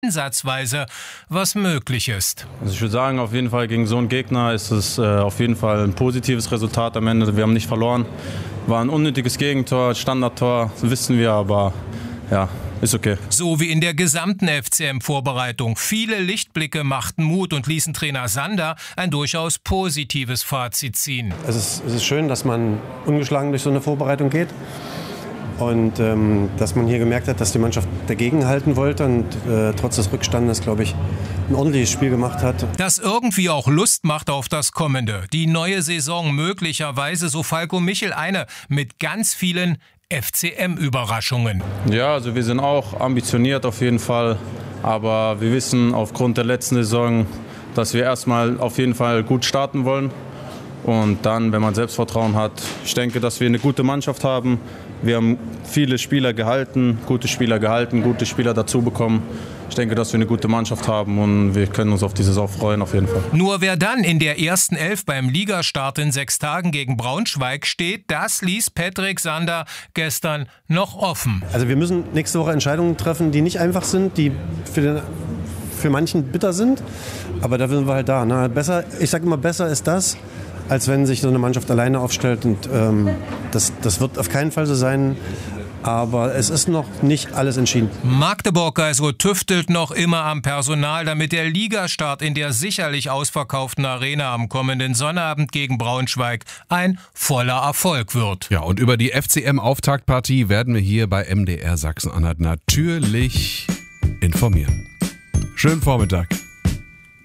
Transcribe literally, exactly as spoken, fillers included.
ansatzweise was möglich ist. Also ich würde sagen, auf jeden Fall gegen so einen Gegner ist es äh, auf jeden Fall ein positives Resultat am Ende. Wir haben nicht verloren. War ein unnötiges Gegentor, Standardtor, wissen wir, aber ja, ist okay. So wie in der gesamten F C M-Vorbereitung. Viele Lichtblicke machten Mut und ließen Trainer Sander ein durchaus positives Fazit ziehen. Es ist, es ist schön, dass man ungeschlagen durch so eine Vorbereitung geht. Und ähm, dass man hier gemerkt hat, dass die Mannschaft dagegen halten wollte und äh, trotz des Rückstandes, glaube ich, ein ordentliches Spiel gemacht hat. Das irgendwie auch Lust macht auf das Kommende. Die neue Saison möglicherweise, so Falco Michel, eine mit ganz vielen F C M-Überraschungen. Ja, also wir sind auch ambitioniert auf jeden Fall. Aber wir wissen aufgrund der letzten Saison, dass wir erstmal auf jeden Fall gut starten wollen. Und dann, wenn man Selbstvertrauen hat, ich denke, dass wir eine gute Mannschaft haben. Wir haben viele Spieler gehalten, gute Spieler gehalten, gute Spieler dazu bekommen. Ich denke, dass wir eine gute Mannschaft haben und wir können uns auf die Saison freuen, auf jeden Fall. Nur wer dann in der ersten Elf beim Ligastart in sechs Tagen gegen Braunschweig steht, das ließ Patrick Sander gestern noch offen. Also wir müssen nächste Woche Entscheidungen treffen, die nicht einfach sind, die für, den, für manchen bitter sind. Aber da sind wir halt da. Ne? Besser, ich sage immer, besser ist das, als wenn sich so eine Mannschaft alleine aufstellt. Und ähm, das, das wird auf keinen Fall so sein. Aber es ist noch nicht alles entschieden. Magdeburg also tüftelt noch immer am Personal, damit der Ligastart in der sicherlich ausverkauften Arena am kommenden Sonnabend gegen Braunschweig ein voller Erfolg wird. Ja, und über die F C M-Auftaktpartie werden wir hier bei M D R Sachsen-Anhalt natürlich informieren. Schönen Vormittag.